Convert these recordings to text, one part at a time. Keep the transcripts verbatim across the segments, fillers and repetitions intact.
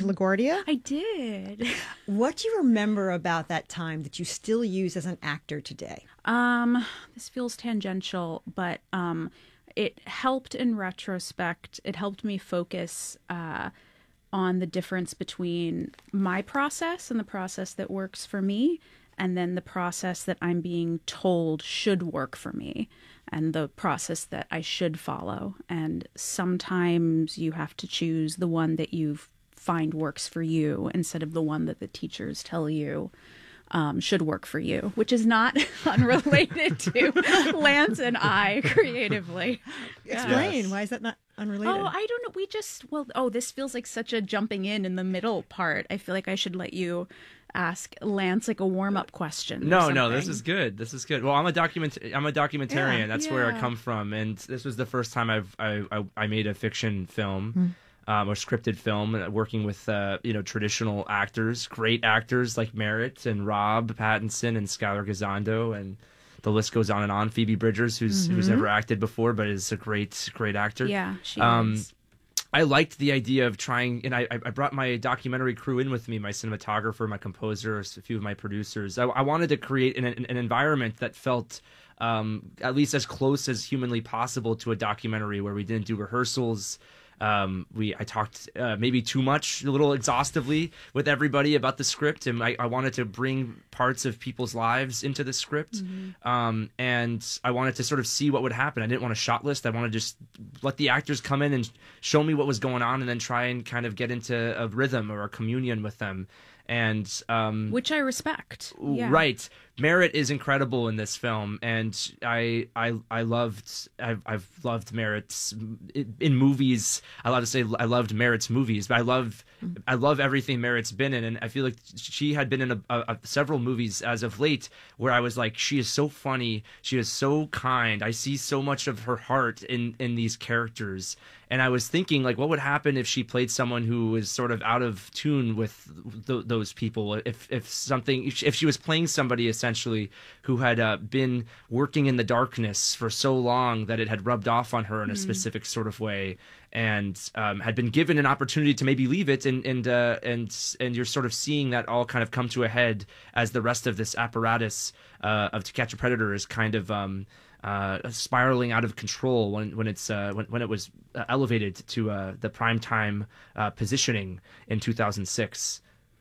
to LaGuardia. I did. What do you remember about that time that you still use as an actor today? Um, this feels tangential, but um, it helped in retrospect. It helped me focus uh, on the difference between my process and the process that works for me, and then the process that I'm being told should work for me, and the process that I should follow. And sometimes you have to choose the one that you find works for you instead of the one that the teachers tell you um, should work for you, which is not unrelated to Lance and I creatively. Explain. Yes. Why is that not unrelated? Oh, I don't know. We just, well, oh, this feels like such a jumping in in the middle part. I feel like I should let you ask Lance like a warm-up question. or No, no, this something. is good. This is good. Well, I'm a document. I'm a documentarian. Yeah, That's where I yeah. come from, and this was the first time I've I I, I made a fiction film. Um, or scripted film, uh, working with uh, you know traditional actors, great actors like Merritt and Rob Pattinson and Skylar Gazondo, and the list goes on and on. Phoebe Bridgers, who's who's never acted before, but is a great great actor. Yeah, she Um, is. I liked the idea of trying, and I, I brought my documentary crew in with me, my cinematographer, my composer, a few of my producers. I, I wanted to create an, an environment that felt um, at least as close as humanly possible to a documentary, where we didn't do rehearsals. Um, we I talked uh, maybe too much, a little exhaustively with everybody about the script, and I, I wanted to bring parts of people's lives into the script, Mm-hmm. um, and I wanted to sort of see what would happen. I didn't want a shot list. I wanted to just let the actors come in and show me what was going on, and then try and kind of get into a rhythm or a communion with them. And um, Which I respect. Yeah. right, Merritt is incredible in this film, and I I I loved I've, I've loved Merritt's in movies. I love to say I loved Merritt's movies, but I love I love everything Merritt's been in, and I feel like she had been in a, a, a, several movies as of late where I was like, she is so funny, she is so kind. I see so much of her heart in in these characters. And I was thinking, like, what would happen if she played someone who was sort of out of tune with th- those people? If if something, if she was playing somebody essentially who had uh, been working in the darkness for so long that it had rubbed off on her in a specific sort of way, and um, had been given an opportunity to maybe leave it, and and uh, and and you're sort of seeing that all kind of come to a head as the rest of this apparatus uh, of To Catch a Predator is kind of. Um, Uh, spiraling out of control when when it's uh, when when it was uh, elevated to uh, the primetime uh, positioning in two thousand six.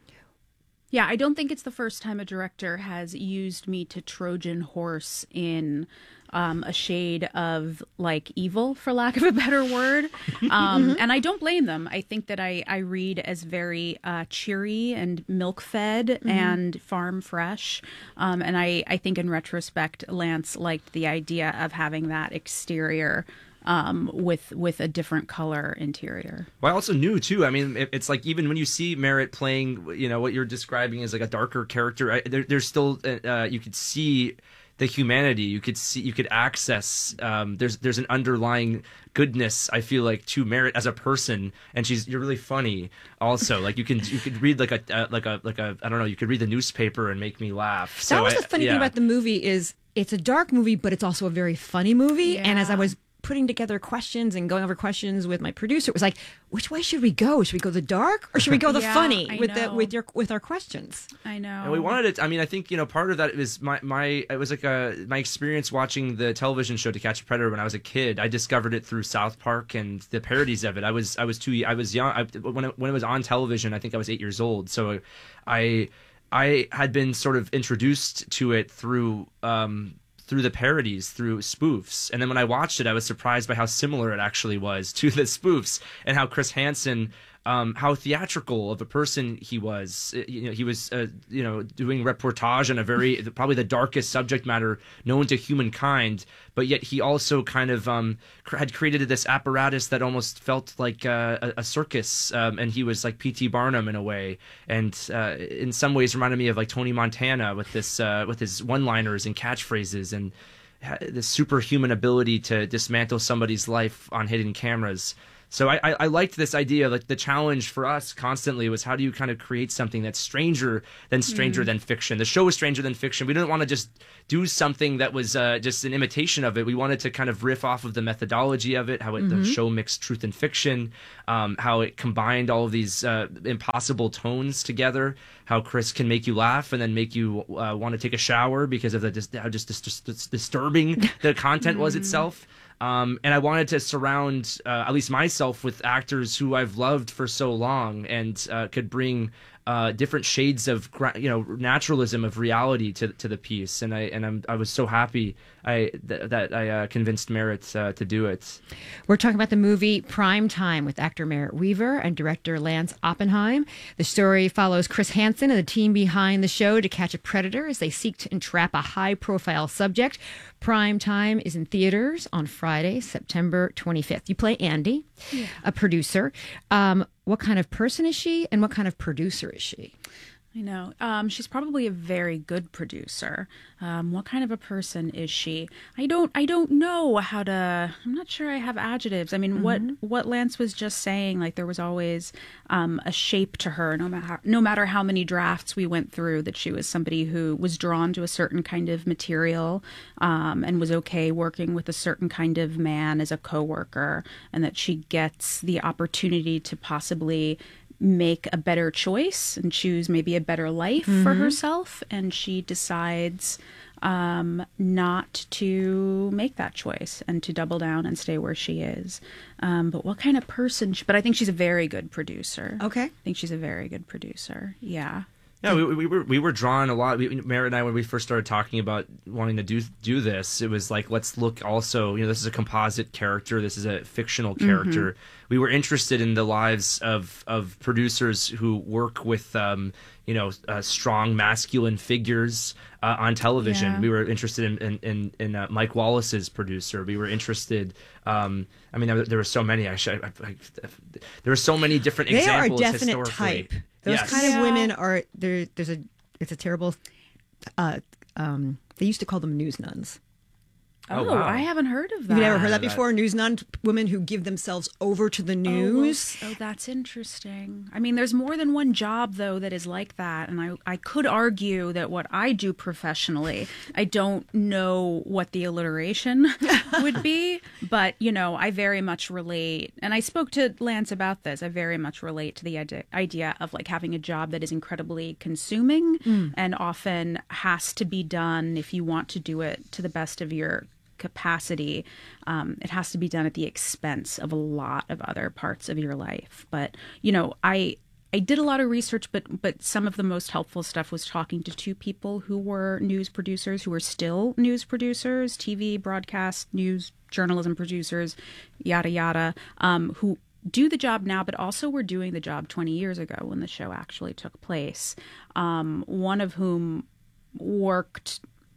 Yeah, I don't think it's the first time a director has used me to Trojan horse in um, a shade of like evil, for lack of a better word. Um, and I don't blame them. I think that I, I read as very uh, cheery and milk fed mm-hmm. and farm fresh. Um, and I, I think in retrospect, Lance liked the idea of having that exterior Um, with with a different color interior. Well, I also knew too. I mean, it, it's like even when you see Merritt playing, you know, what you're describing as like a darker character, I, there, there's still uh, you could see the humanity. You could see, you could access. Um, there's there's an underlying goodness, I feel like, to Merritt as a person, and she's you're really funny. Also, like you can you could read like a uh, like a like a I don't know. You could read the newspaper and make me laugh. So that was I, the funny yeah. thing about the movie is it's a dark movie, but it's also a very funny movie. Yeah. And as I was putting together questions and going over questions with my producer, it was like, which way should we go? Should we go the dark or should we go the Yeah, funny I with the know. with your with our questions? I know. And we wanted it. I mean, I think you know part of that is my my. It was like a my experience watching the television show To Catch a Predator when I was a kid. I discovered it through South Park and the parodies of it. I was I was too I was young I, when it, when it was on television. I think I was eight years old. So I I had been sort of introduced to it through. Um, through the parodies, through spoofs. And then when I watched it, I was surprised by how similar it actually was to the spoofs, and how Chris Hansen, um, how theatrical of a person he was. You know, he was, uh, you know, doing reportage on a very, probably the darkest subject matter known to humankind, but yet he also kind of um, had created this apparatus that almost felt like uh, a, a circus, um, and he was like P T Barnum in a way, and uh, in some ways reminded me of like Tony Montana with this, uh, with his one-liners and catchphrases, and the superhuman ability to dismantle somebody's life on hidden cameras. So I, I, I liked this idea. Like the challenge for us constantly was how do you kind of create something that's stranger than stranger mm. than fiction. The show was stranger than fiction. We didn't want to just do something that was uh, just an imitation of it. We wanted to kind of riff off of the methodology of it, how it, mm-hmm. the show mixed truth and fiction, um, how it combined all of these uh, impossible tones together, how Chris can make you laugh and then make you uh, want to take a shower because of the dis- how just dis- dis- disturbing the content was itself. Um, and I wanted to surround uh, at least myself with actors who I've loved for so long and uh, could bring uh, different shades of you know naturalism of reality to to the piece. And I and I'm I was so happy I th- that I uh, convinced Merritt uh, to do it. We're talking about the movie Prime Time with actor Merritt Wever and director Lance Oppenheim. The story follows Chris Hansen and the team behind the show to catch a predator as they seek to entrap a high-profile subject. Prime Time is in theaters on Friday, September twenty-fifth. You play Andy, yeah. a producer. Um, what kind of person is she, and what kind of producer is she? I know. Um, she's probably a very good producer. Um, what kind of a person is she? I don't. I don't know how to. I'm not sure I have adjectives. I mean, mm-hmm. what what Lance was just saying. Like there was always um, a shape to her. No matter no matter how many drafts we went through, that she was somebody who was drawn to a certain kind of material um, and was okay working with a certain kind of man as a coworker, and that she gets the opportunity to possibly make a better choice and choose maybe a better life mm-hmm. for herself, and she decides um, not to make that choice and to double down and stay where she is. Um, but what kind of person? She, but I think she's a very good producer. Okay, I think she's a very good producer. Yeah. Yeah, we, we were we were drawn a lot. We, Merritt and I, when we first started talking about wanting to do do this, it was like, let's look also. You know, this is a composite character. This is a fictional character. Mm-hmm. We were interested in the lives of of producers who work with, um, you know, uh, strong masculine figures uh, on television. Yeah. We were interested in in in, in uh, Mike Wallace's producer. We were interested. Um, I mean, there, there were so many. I, should, I, I, there were so many different they examples. They are a definite historically. type. Those yes. kind of yeah. women are there. There's a. It's a terrible. Uh, um, they used to call them news nuns. Oh, oh wow. I haven't heard of that. You've never heard that before? That... News nuns, women who give themselves over to the news. Oh, well, oh, that's interesting. I mean, there's more than one job, though, that is like that. And I, I could argue that what I do professionally, I don't know what the alliteration would be. But, you know, I very much relate. And I spoke to Lance about this. I very much relate to the idea, idea of, like, having a job that is incredibly consuming mm. and often has to be done if you want to do it to the best of your capacity. Um, it has to be done at the expense of a lot of other parts of your life. But, you know, I I did a lot of research, but but some of the most helpful stuff was talking to two people who were news producers, who are still news producers, T V, broadcast, news, journalism producers, yada, yada, um, who do the job now, but also were doing the job twenty years ago when the show actually took place. Um, one of whom worked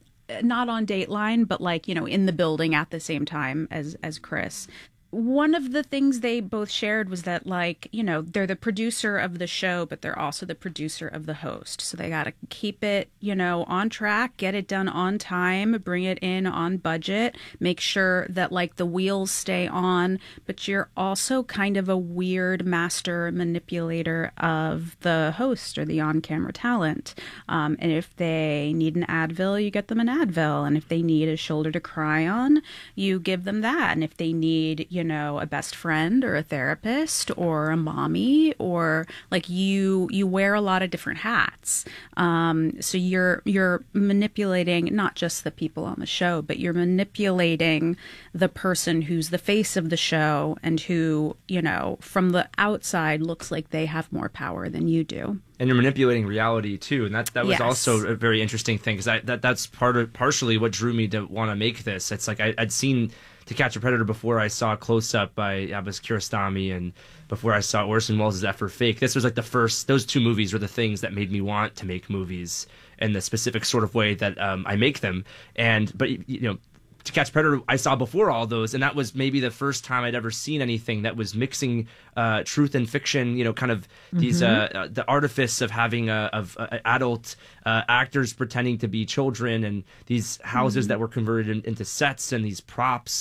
not on Dateline, but like, you know, in the building at the same time as as Chris. One of the things they both shared was that, like, you know, they're the producer of the show, but they're also the producer of the host. So they got to keep it, you know, on track, get it done on time, bring it in on budget, make sure that, like, the wheels stay on. But you're also kind of a weird master manipulator of the host or the on-camera talent. Um, and if they need an Advil, you get them an Advil. And if they need a shoulder to cry on, you give them that. And if they need, you know, a best friend or a therapist or a mommy, or like you you wear a lot of different hats. Um, so you're you're manipulating not just the people on the show, but you're manipulating the person who's the face of the show and who, you know, from the outside looks like they have more power than you do. And you're manipulating reality too, and that that was yes. also a very interesting thing, because that that's part of partially what drew me to want to make this. It's like I, I'd seen To Catch a Predator before I saw Close Up by Abbas Kiarostami, and before I saw Orson Welles' F for Fake. This was like the first; those two movies were the things that made me want to make movies in the specific sort of way that um, I make them. And but you know. To Catch a Predator I saw before all those, and that was maybe the first time I'd ever seen anything that was mixing uh, truth and fiction, you know, kind of these mm-hmm. uh, the artifice of having uh, of uh, adult uh, actors pretending to be children, and these houses mm-hmm. that were converted in, into sets, and these props,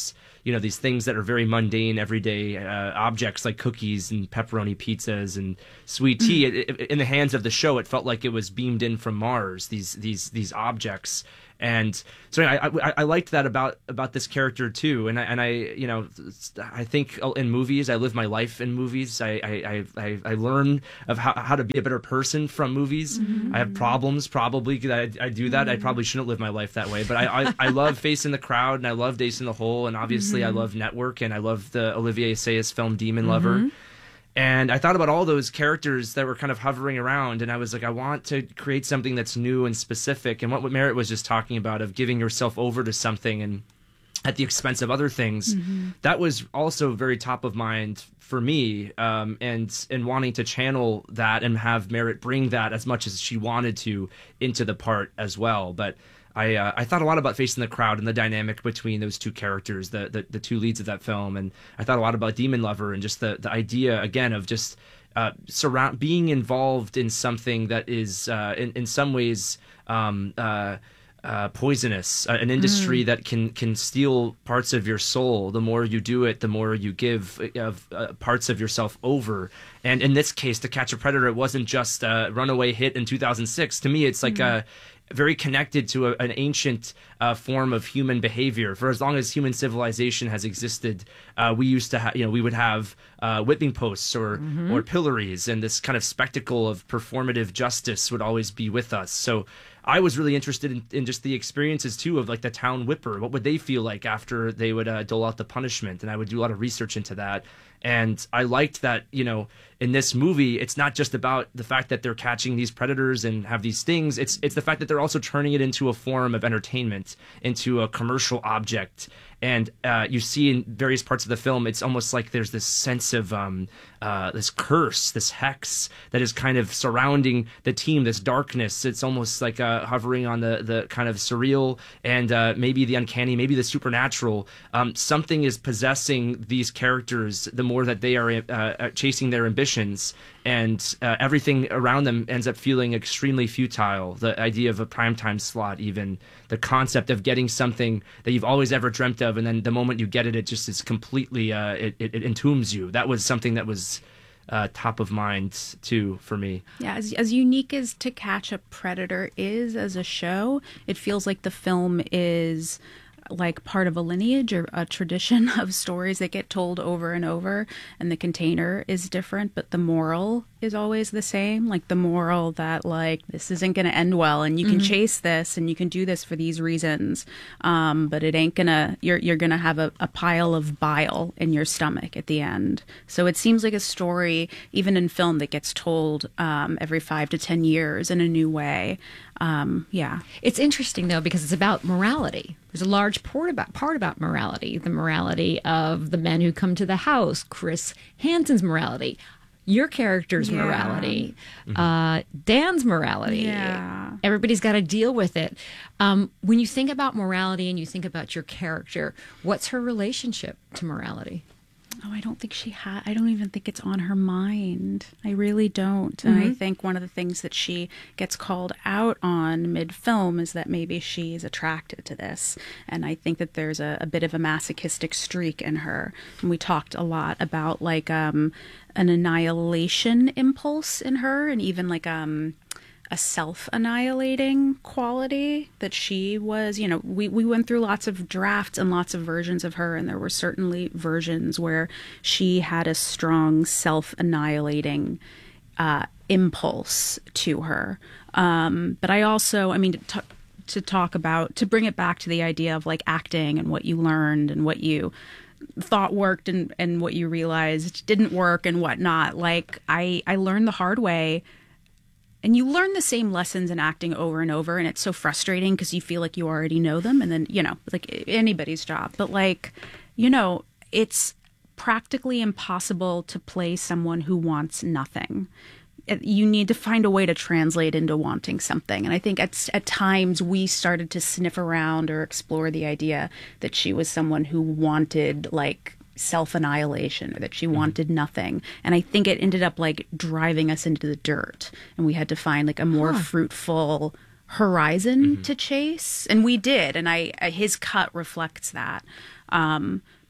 you know, these things that are very mundane, everyday uh, objects like cookies and pepperoni pizzas and sweet tea. It, it, in the hands of the show, it felt like it was beamed in from Mars. These these these objects. And so I, I I liked that about about this character too, and I and I you know I think in movies I live my life in movies. I I I, I learn of how, how to be a better person from movies. Mm-hmm. I have problems probably because I, I do that. Mm-hmm. I probably shouldn't live my life that way, but I I, I love Facing the Crowd, and I love Ace in the Hole, and obviously mm-hmm. I love Network, and I love the Olivier Assayas film Demon Lover. Mm-hmm. And I thought about all those characters that were kind of hovering around, and I was like, I want to create something that's new and specific. And what, what Merritt was just talking about of giving yourself over to something and at the expense of other things, mm-hmm. that was also very top of mind for me, um, and and wanting to channel that and have Merritt bring that as much as she wanted to into the part as well. But I uh, I thought a lot about Facing the Crowd and the dynamic between those two characters, the, the the two leads of that film, and I thought a lot about Demon Lover and just the the idea again of just uh, surround being involved in something that is uh, in in some ways um, uh, uh, poisonous, uh, an industry mm. that can can steal parts of your soul. The more you do it, the more you give of uh, parts of yourself over. And in this case, To Catch a Predator, it wasn't just a runaway hit in two thousand six. To me, it's like mm. a very connected to a, an ancient uh, form of human behavior. For as long as human civilization has existed, uh, we used to have, you know, we would have uh, whipping posts or mm-hmm. or pillories, and this kind of spectacle of performative justice would always be with us. So I was really interested in, in just the experiences too of like the town whipper. What would they feel like after they would uh, dole out the punishment? And I would do a lot of research into that. And I liked that, you know, in this movie, it's not just about the fact that they're catching these predators and have these things. It's it's the fact that they're also turning it into a form of entertainment, into a commercial object. And uh, you see in various parts of the film, it's almost like there's this sense of um, uh, this curse, this hex that is kind of surrounding the team, this darkness. It's almost like uh, hovering on the, the kind of surreal and uh, maybe the uncanny, maybe the supernatural. Um, something is possessing these characters the more that they are uh, chasing their ambitions. And uh, everything around them ends up feeling extremely futile. The idea of a primetime slot, even the concept of getting something that you've always ever dreamt of, and then the moment you get it, it just is completely uh, it, it, it entombs you. That was something that was uh, top of mind too for me. Yeah, as as unique as To Catch a Predator is as a show, it feels like the film is like part of a lineage or a tradition of stories that get told over and over, and the container is different, but the moral is always the same. Like the moral that like this isn't going to end well, and you can mm-hmm. chase this and you can do this for these reasons, um, but it ain't gonna. You're you're gonna have a, a pile of bile in your stomach at the end. So it seems like a story, even in film, that gets told um, every five to ten years in a new way. Um, yeah, it's interesting though because it's about morality. There's a large part about part about morality, the morality of the men who come to the house, Chris Hansen's morality, your character's yeah. morality, mm-hmm. uh, Dan's morality. Yeah. Everybody's got to deal with it. Um, when you think about morality and you think about your character, what's her relationship to morality? Oh, I don't think she had, I don't even think it's on her mind. I really don't. Mm-hmm. And I think one of the things that she gets called out on mid-film is that maybe she's attracted to this. And I think that there's a, a bit of a masochistic streak in her. And we talked a lot about like um, an annihilation impulse in her, and even like um. a self-annihilating quality that she was, you know, we, we went through lots of drafts and lots of versions of her, and there were certainly versions where she had a strong self-annihilating uh, impulse to her. Um, but I also, I mean, to, t- to talk about, to bring it back to the idea of like acting and what you learned and what you thought worked and, and what you realized didn't work and whatnot. Like I, I learned the hard way. And you learn the same lessons in acting over and over, and it's so frustrating because you feel like you already know them, and then, you know, like anybody's job. But, like, you know, it's practically impossible to play someone who wants nothing. You need to find a way to translate into wanting something. And I think at, at times we started to sniff around or explore the idea that she was someone who wanted, like, self-annihilation, or that she wanted nothing. And I think it ended up like driving us into the dirt, and we had to find like a more huh. fruitful horizon mm-hmm. to chase, and we did. And I, I his cut reflects that. Um,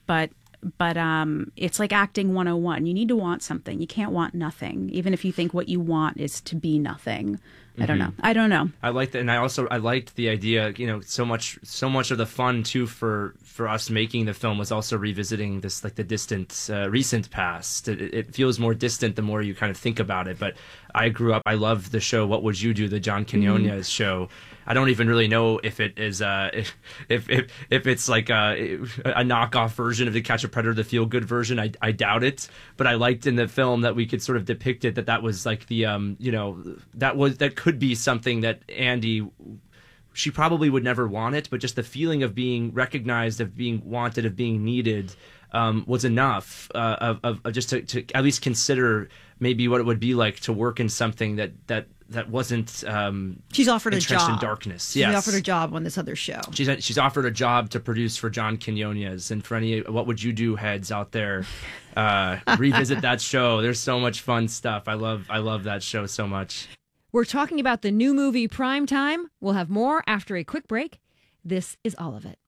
but but um, it's like acting one oh one. You need to want something. You can't want nothing, even if you think what you want is to be nothing. I don't know. I don't know. I liked it, and I also I liked the idea. You know, so much so much of the fun too for for us making the film was also revisiting this like the distant uh, recent past. It, it feels more distant the more you kind of think about it. But I grew up. I loved the show What Would You Do? The John Quinones mm. show. I don't even really know if it is uh, if if if it's like a, a knockoff version of the Catch a Predator, the feel good version. I, I doubt it, but I liked in the film that we could sort of depict it that that was like the um you know that was that could be something that Andy, she probably would never want it, but just the feeling of being recognized, of being wanted, of being needed um, was enough uh, of, of, of just to, to at least consider maybe what it would be like to work in something that that. That wasn't. Um, she's offered a job. In darkness. Yes. She's offered a job on this other show. She's she's offered a job to produce for John Quinones, and for any What Would You Do heads out there, uh, revisit that show. There's so much fun stuff. I love I love that show so much. We're talking about the new movie Prime Time. We'll have more after a quick break. This is all of it.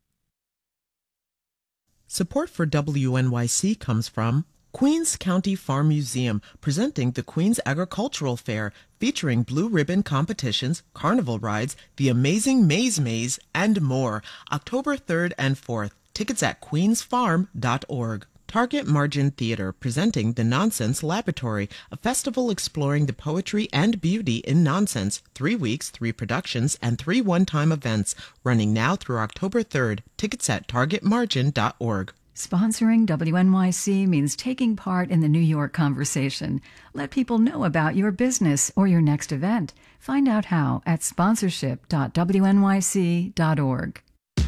Support for W N Y C comes from Queens County Farm Museum, presenting the Queens Agricultural Fair, featuring blue ribbon competitions, carnival rides, the amazing Maze Maze, and more. October third and fourth. Tickets at queens farm dot org. Target Margin Theater, presenting The Nonsense Laboratory, a festival exploring the poetry and beauty in nonsense. Three weeks, three productions, and three one-time events. Running now through October third. Tickets at target margin dot org. Sponsoring W N Y C means taking part in the New York conversation. Let people know about your business or your next event. Find out how at sponsorship dot w n y c dot org.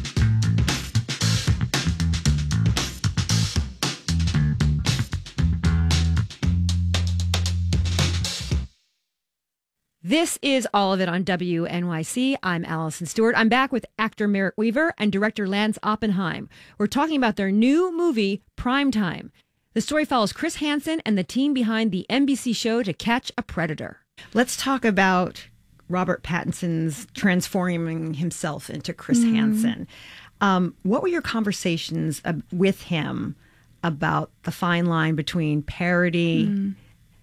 This is All of It on W N Y C. I'm Allison Stewart. I'm back with actor Merritt Wever and director Lance Oppenheim. We're talking about their new movie, Prime Time. The story follows Chris Hansen and the team behind the N B C show To Catch a Predator. Let's talk about Robert Pattinson's transforming himself into Chris mm. Hansen. Um, what were your conversations uh, with him about the fine line between parody mm.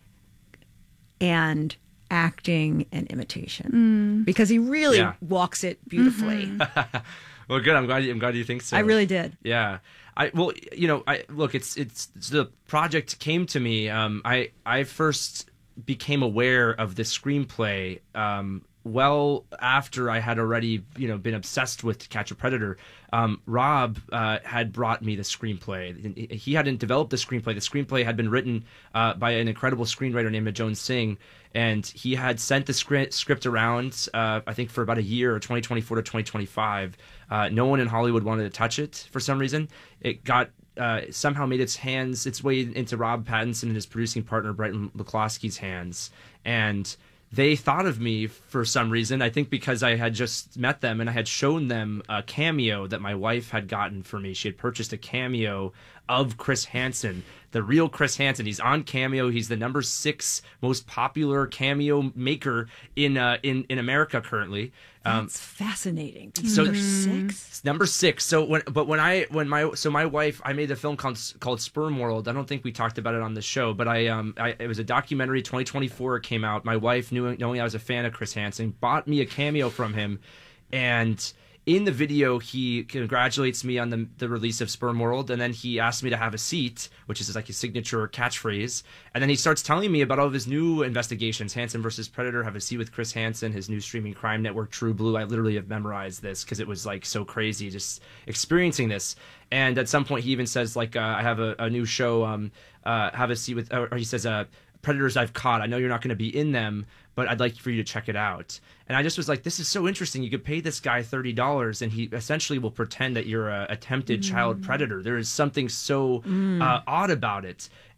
and acting and imitation? Mm. Because he really yeah. walks it beautifully. Mm-hmm. Well, good. I'm glad. I'm glad you think so. I really did. Yeah. I well, you know, I look. It's it's, it's the project came to me. Um, I I first became aware of the screenplay um, well after I had already, you know, been obsessed with To Catch a Predator. Um, Rob uh, had brought me the screenplay. He hadn't developed the screenplay. The screenplay had been written uh, by an incredible screenwriter named Joan Singh, and he had sent the script script around, uh, I think, for about a year, or twenty twenty-four to twenty twenty-five. Uh, no one in Hollywood wanted to touch it for some reason. It got uh, somehow made its hands, its way into Rob Pattinson and his producing partner, Brighton McCloskey's hands. And they thought of me for some reason, I think because I had just met them and I had shown them a cameo that my wife had gotten for me. She had purchased a cameo of Chris Hansen, the real Chris Hansen. He's on Cameo. He's the number six most popular cameo maker in uh, in in America currently. Um, That's fascinating. So number six. Number six. So when, but when I when my so my wife, I made a film called called Sperm World. I don't think we talked about it on the show, but I um I, it was a documentary. twenty twenty-four it came out. My wife, knew, knowing I was a fan of Chris Hansen, bought me a cameo from him, and in the video, he congratulates me on the the release of Sperm World, and then he asks me to have a seat, which is like his signature catchphrase. And then he starts telling me about all of his new investigations, Hansen versus Predator, Have a Seat with Chris Hansen, his new streaming crime network, True Blue. I literally have memorized this because it was like so crazy just experiencing this. And at some point, he even says, like, uh, I have a, a new show, um, uh, Have a Seat with, or he says, uh, Predators I've caught. I know you're not going to be in them, but I'd like for you to check it out. And I just was like, this is so interesting. You could pay this guy thirty dollars and he essentially will pretend that you're a attempted mm. child predator. There is something so mm. uh, odd about it.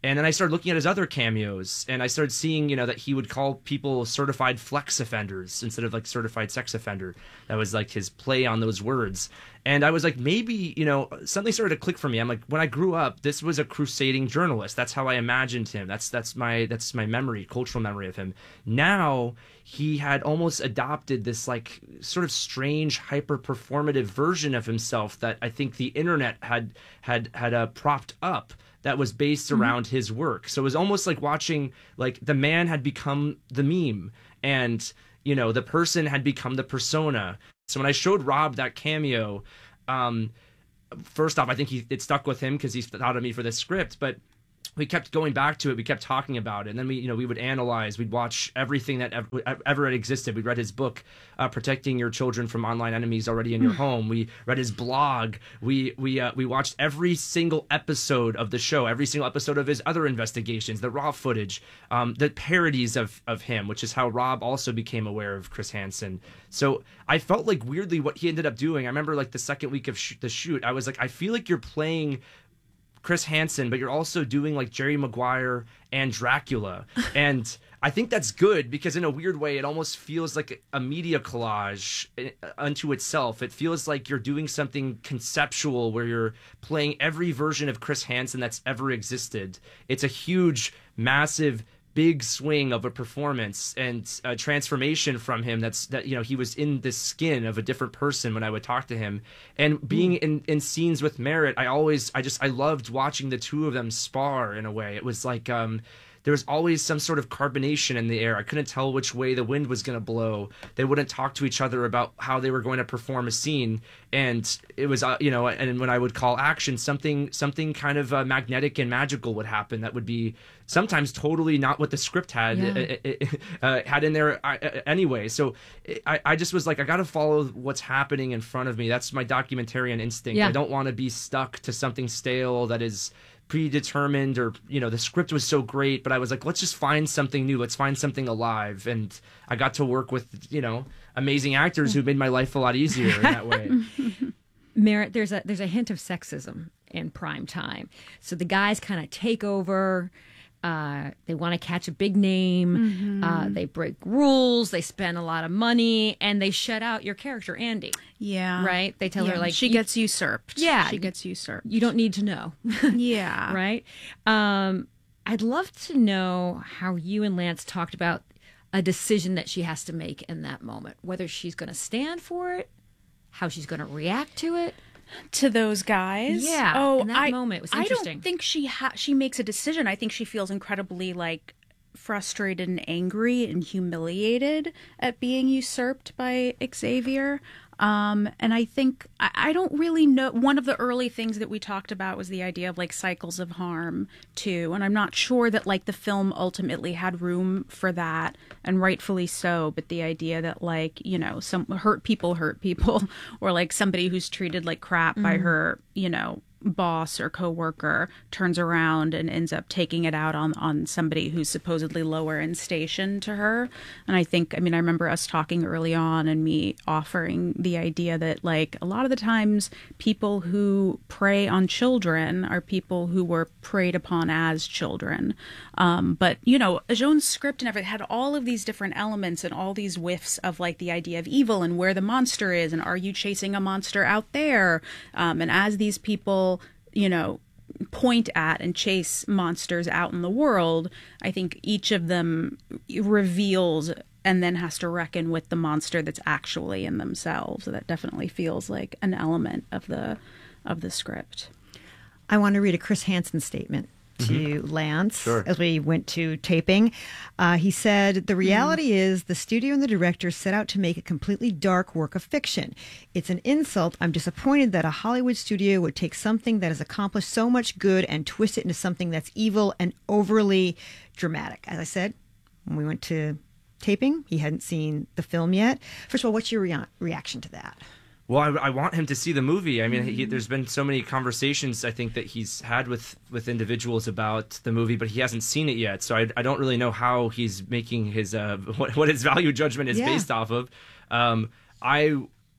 And then I started looking at his other cameos, and I started seeing, you know, that he would call people certified flex offenders instead of like certified sex offender. That was like his play on those words. And I was like, maybe, you know, something started to click for me. I'm like, when I grew up, this was a crusading journalist. That's how I imagined him. That's that's my that's my memory, cultural memory of him. Now he had almost adopted this like sort of strange, hyper performative version of himself that I think the internet had had had uh, propped up. That was based around mm-hmm. his work. So it was almost like watching, like, the man had become the meme, and, you know, the person had become the persona. So when I showed Rob that cameo, um, first off, I think he it stuck with him because he thought of me for this script, but we kept going back to it. We kept talking about it, and then we, you know, we would analyze. We'd watch everything that ever, ever had existed. We read his book, uh, "Protecting Your Children from Online Enemies Already in Your Home." We read his blog. We we uh, we watched every single episode of the show, every single episode of his other investigations, the raw footage, um, the parodies of of him, which is how Rob also became aware of Chris Hansen. So I felt like weirdly what he ended up doing. I remember like the second week of sh- the shoot, I was like, I feel like you're playing Chris Hansen, but you're also doing like Jerry Maguire and Dracula. And I think that's good because in a weird way, it almost feels like a media collage unto itself. It feels like you're doing something conceptual where you're playing every version of Chris Hansen that's ever existed. It's a huge, massive, big swing of a performance and a transformation from him. That's that, you know, he was in the skin of a different person when I would talk to him, and being in, in scenes with Merritt, I always, I just, I loved watching the two of them spar in a way. It was like, um, there was always some sort of carbonation in the air. I couldn't tell which way the wind was going to blow. They wouldn't talk to each other about how they were going to perform a scene. And it was, uh, you know, and when I would call action, something something kind of uh, magnetic and magical would happen that would be sometimes totally not what the script had yeah. uh, uh, had in there uh, anyway. So I, I just was like, I got to follow what's happening in front of me. That's my documentarian instinct. Yeah. I don't want to be stuck to something stale that is predetermined, or, you know, the script was so great, but I was like, let's just find something new. Let's find something alive. And I got to work with, you know, amazing actors who made my life a lot easier in that way. Merritt, there's a there's a hint of sexism in Prime Time. So the guys kind of take over. Uh, they want to catch a big name. Mm-hmm. Uh, they break rules. They spend a lot of money, and they shut out your character, Andy. Yeah. Right? They tell yeah. her, like, she gets usurped. Yeah. She gets usurped. You don't need to know. Yeah. Right? Um, I'd love to know how you and Lance talked about a decision that she has to make in that moment, whether she's going to stand for it, how she's going to react to it. To those guys, yeah. Oh, in that I, moment, it was interesting. I don't think she ha- she makes a decision. I think she feels incredibly like frustrated and angry and humiliated at being usurped by Xavier. Um, and I think, I, I don't really know, one of the early things that we talked about was the idea of like cycles of harm too. And I'm not sure that like the film ultimately had room for that, and rightfully so. But the idea that like, you know, some hurt people hurt people, or like somebody who's treated like crap mm. by her, you know, boss or coworker turns around and ends up taking it out on on somebody who's supposedly lower in station to her. And I think, I mean, I remember us talking early on and me offering the idea that like a lot of the times people who prey on children are people who were preyed upon as children. Um, but, you know, Joan's script and everything had all of these different elements and all these whiffs of like the idea of evil and where the monster is and are you chasing a monster out there? Um, and as these people, you know, point at and chase monsters out in the world, I think each of them reveals and then has to reckon with the monster that's actually in themselves. So that definitely feels like an element of the of the script. I want to read a Chris Hansen statement to mm-hmm. Lance sure. as we went to taping. Uh, he said, the reality mm. is the studio and the director set out to make a completely dark work of fiction. It's an insult. I'm disappointed that a Hollywood studio would take something that has accomplished so much good and twist it into something that's evil and overly dramatic. As I said, when we went to taping, he hadn't seen the film yet. First of all, what's your rea- reaction to that? Well, I, I want him to see the movie. I mean, he, there's been so many conversations, I think, that he's had with, with individuals about the movie, but he hasn't seen it yet. So I, I don't really know how he's making his uh, what, what his value judgment is yeah. based off of. Um, I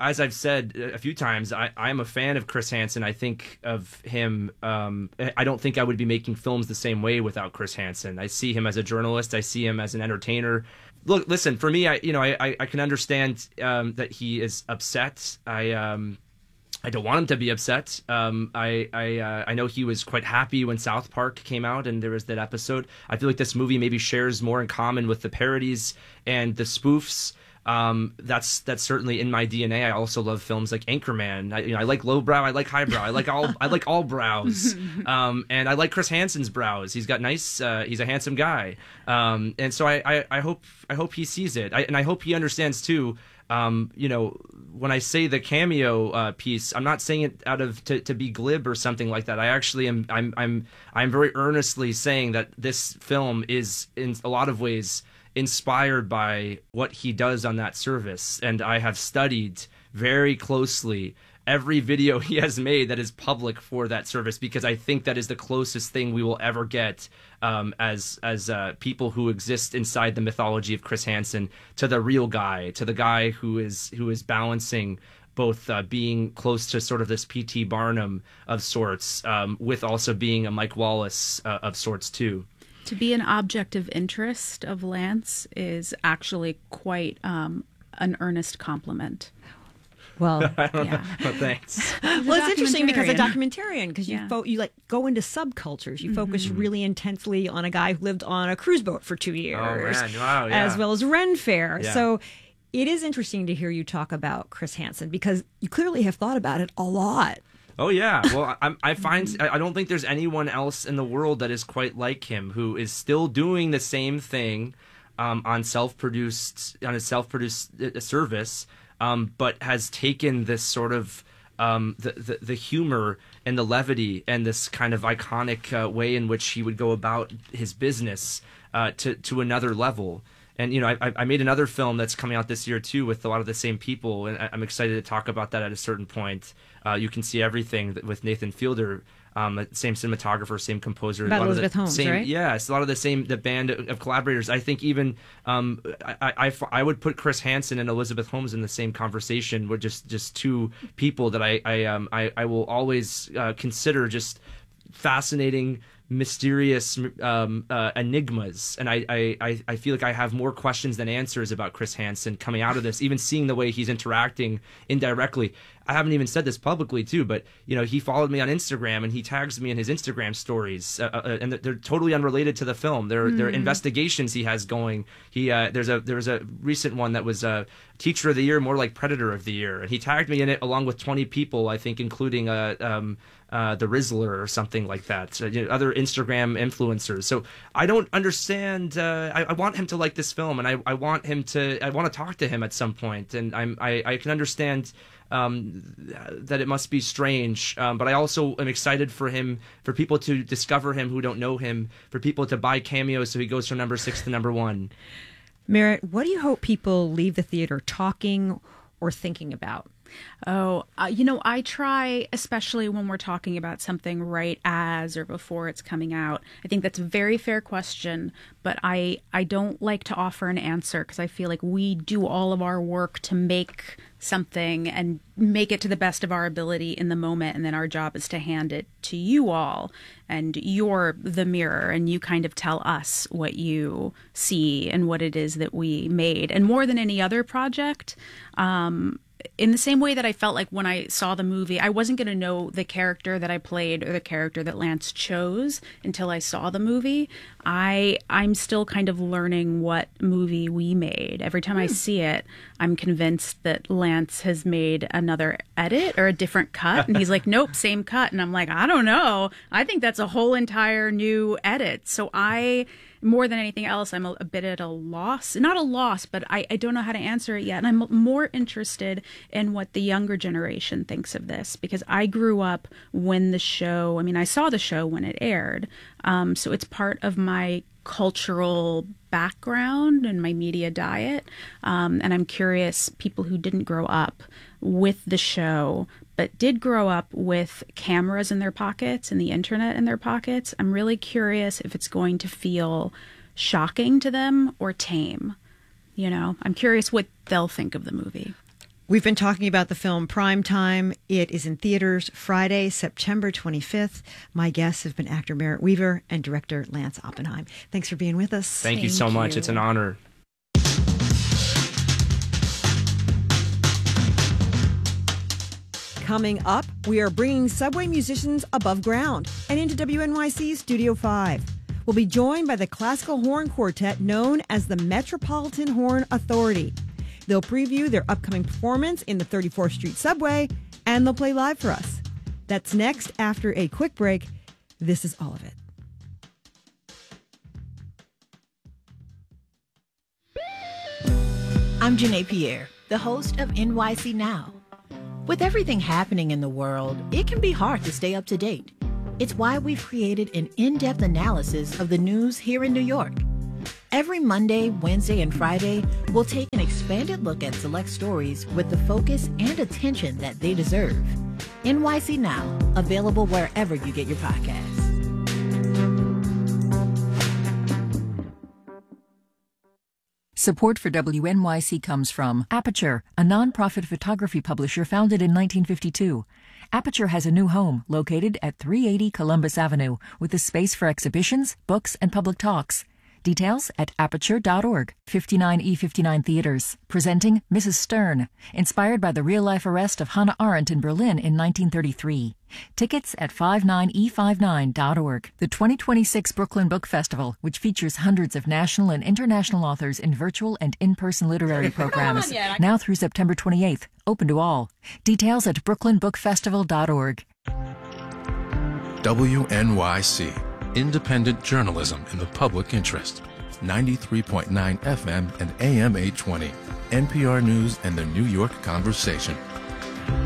as I've said a few times, I, I'm a fan of Chris Hansen. I think of him. Um, I don't think I would be making films the same way without Chris Hansen. I see him as a journalist. I see him as an entertainer. Look, listen. For me, I you know I I can understand um, that he is upset. I. Um, I don't want him to be upset. Um, I I, uh, I know he was quite happy when South Park came out and there was that episode. I feel like this movie maybe shares more in common with the parodies and the spoofs. Um, that's that's certainly in my D N A. I also love films like Anchorman. I, you know, I like lowbrow. I like highbrow. I like all. I like all brows. Um, and I like Chris Hansen's brows. He's got nice. Uh, he's a handsome guy. Um, and so I, I, I hope I hope he sees it. I, and I hope he understands too. Um, you know, when I say the cameo uh, piece, I'm not saying it out of to, to be glib or something like that. I actually am. I'm. I'm. I'm very earnestly saying that this film is, in a lot of ways, inspired by what he does on that service, and I have studied very closely every video he has made that is public for that service, because I think that is the closest thing we will ever get um, as as uh, people who exist inside the mythology of Chris Hansen to the real guy, to the guy who is who is balancing both uh, being close to sort of this P T Barnum of sorts, um, with also being a Mike Wallace uh, of sorts too. To be an object of interest of Lance is actually quite um, an earnest compliment. Well, I don't yeah. know. Well, thanks. well, it's interesting because a documentarian, because you Yeah. fo- you like go into subcultures. You focus really intensely on a guy who lived on a cruise boat for two years, Oh, man. Wow, yeah. as well as Ren Fair. Yeah. So it is interesting to hear you talk about Chris Hansen, because you clearly have thought about it a lot. Oh yeah, well, I, I find I don't think there's anyone else in the world that is quite like him, who is still doing the same thing um, on self-produced on a self-produced uh, service, um, but has taken this sort of um, the, the the humor and the levity and this kind of iconic uh, way in which he would go about his business uh, to to another level. And, you know, I, I made another film that's coming out this year, too, with a lot of the same people. And I'm excited to talk about that at a certain point. Uh, you can see everything with Nathan Fielder, um, same cinematographer, same composer. About a lot Elizabeth of the Holmes, same, right? Yeah, it's a lot of the same, the band of collaborators. I think even um, I, I, I would put Chris Hansen and Elizabeth Holmes in the same conversation. We're just, just two people that I, I, um, I, I will always uh, consider just fascinating, mysterious um, uh, enigmas, and I, I, I feel like I have more questions than answers about Chris Hansen coming out of this. Even seeing the way he's interacting indirectly, I haven't even said this publicly too, but you know, he followed me on Instagram and he tags me in his Instagram stories, uh, uh, and they're totally unrelated to the film. They're mm. they're investigations he has going. He uh, there's a there was a recent one that was uh, Teacher of the Year, more like Predator of the Year, and he tagged me in it along with twenty people, I think, including uh, um, uh, the Rizzler or something like that. So, you know, other Instagram influencers. So I don't understand. Uh, I, I want him to like this film, and I, I want him to. I want to talk to him at some point, and I'm I, I can understand. Um, that it must be strange, um, but I also am excited for him, for people to discover him who don't know him, for people to buy cameos so he goes from number six to number one. Merritt, what do you hope people leave the theater talking or thinking about? Oh, uh, you know, I try, especially when we're talking about something right as or before it's coming out. I think that's a very fair question, but I, I don't like to offer an answer because I feel like we do all of our work to make something and make it to the best of our ability in the moment, and then our job is to hand it to you all, and you're the mirror, and you kind of tell us what you see and what it is that we made. And more than any other project, um, in the same way that I felt like when I saw the movie, I wasn't going to know the character that I played or the character that Lance chose until I saw the movie. I, I'm still kind of learning what movie we made. Every time mm. I see it, I'm convinced that Lance has made another edit or a different cut. And he's like, nope, same cut. And I'm like, I don't know. I think that's a whole entire new edit. So I... more than anything else, I'm a, a bit at a loss. Not a loss, but I, I don't know how to answer it yet. And I'm more interested in what the younger generation thinks of this, because I grew up when the show, I mean, I saw the show when it aired. Um, so it's part of my cultural background and my media diet. Um, and I'm curious, people who didn't grow up with the show, but did grow up with cameras in their pockets and the internet in their pockets, I'm really curious if it's going to feel shocking to them or tame. You know, I'm curious what they'll think of the movie. We've been talking about the film Prime Time. It is in theaters Friday, September twenty-fifth. My guests have been actor Merritt Wever and director Lance Oppenheim. Thanks for being with us. Thank, Thank you so you. much. It's an honor. Coming up, we are bringing Subway musicians above ground and into W N Y C Studio five. We'll be joined by the classical horn quartet known as the Metropolitan Horn Authority. They'll preview their upcoming performance in the thirty-fourth Street Subway, and they'll play live for us. That's next after a quick break. This is All of It. I'm Janae Pierre, the host of N Y C Now. With everything happening in the world, it can be hard to stay up to date. It's why we've created an in-depth analysis of the news here in New York. Every Monday, Wednesday, and Friday, we'll take an expanded look at select stories with the focus and attention that they deserve. N Y C Now, available wherever you get your podcasts. Support for W N Y C comes from Aperture, a nonprofit photography publisher founded in nineteen fifty-two. Aperture has a new home located at three eighty Columbus Avenue with a space for exhibitions, books, and public talks. Details at aperture dot org. fifty-nine E fifty-nine Theaters, presenting Missus Stern, inspired by the real-life arrest of Hannah Arendt in Berlin in nineteen thirty-three. Tickets at fifty-nine E fifty-nine dot org. The twenty twenty-six Brooklyn Book Festival, which features hundreds of national and international authors in virtual and in-person literary programs, now through September twenty-eighth, open to all. Details at brooklyn book festival dot org. W N Y C. Independent journalism in the public interest. ninety-three point nine F M and A M eight twenty. N P R News and the New York Conversation.